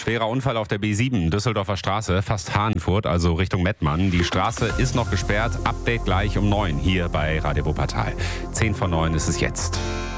schwerer Unfall auf der B7, Düsseldorfer Straße, fast Hahnfurt, also Richtung Mettmann. Die Straße ist noch gesperrt. Update gleich um 9 hier bei Radio Wuppertal. 10 vor 9 ist es jetzt.